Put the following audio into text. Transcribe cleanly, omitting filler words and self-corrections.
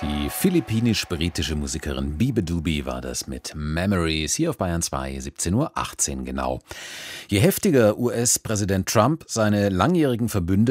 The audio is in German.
Die philippinisch-britische Musikerin Bibi Dubi war das mit Memories hier auf Bayern 2, 17:18 Uhr genau. Je heftiger US-Präsident Trump seine langjährigen Verbündeten